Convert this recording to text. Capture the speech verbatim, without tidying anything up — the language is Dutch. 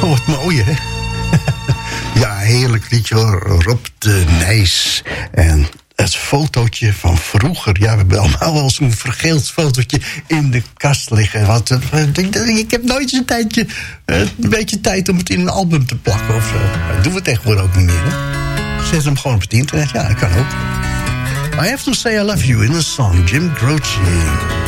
Oh, wat mooi, hè? Ja, heerlijk liedje hoor. Rob de Nijs. En het fotootje van vroeger. Ja, we hebben allemaal wel zo'n vergeeld fotootje in de kast liggen. Want uh, ik heb nooit een tijdje, uh, een beetje tijd om het in een album te plakken of zo. Dat doen we tegenwoordig ook niet meer, hè? Zet hem gewoon op het internet. Ja, dat kan ook. I have to say I love you in a song. Jim Croce.